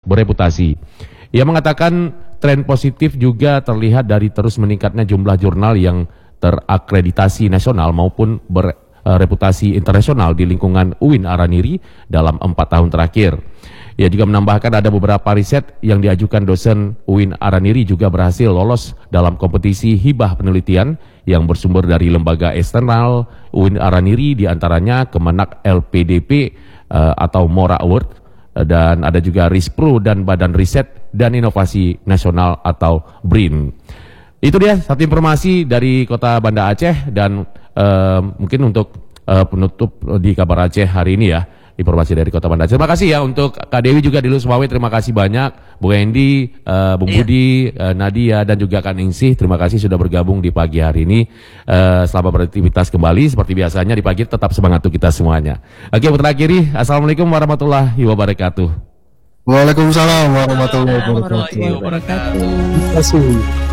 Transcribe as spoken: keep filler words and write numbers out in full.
bereputasi. Ia mengatakan tren positif juga terlihat dari terus meningkatnya jumlah jurnal yang terakreditasi nasional maupun bereputasi internasional di lingkungan U I N Araniri dalam empat tahun terakhir. Ia juga menambahkan ada beberapa riset yang diajukan dosen U I N Araniri juga berhasil lolos dalam kompetisi hibah penelitian yang bersumber dari lembaga eksternal U I N Araniri, diantaranya Kemenak L P D P uh, atau Mora Award, uh, dan ada juga Rispro dan Badan Riset dan Inovasi Nasional atau B R I N. Itu dia satu informasi dari Kota Banda Aceh, dan uh, mungkin untuk uh, penutup di Kabar Aceh hari ini ya, informasi dari Kota Banda Aceh. Terima kasih ya untuk Kak Dewi juga di Luswawe, terima kasih banyak. Bu Hendy, uh, Bu Iya. Budi, uh, Nadia, dan juga Kak Ningsih, terima kasih sudah bergabung di pagi hari ini. Uh, selamat beraktivitas kembali seperti biasanya di pagi, tetap semangat untuk kita semuanya. Oke, putra akhiri, Assalamualaikum warahmatullahi wabarakatuh. Waalaikumsalam warahmatullahi wabarakatuh. Warahmatullahi wabarakatuh. Terima kasih.